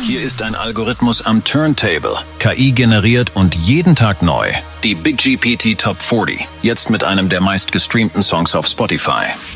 Hier ist ein Algorithmus am Turntable, KI generiert und jeden Tag neu. Die Big GPT Top 40, jetzt mit einem der meistgestreamten Songs auf Spotify.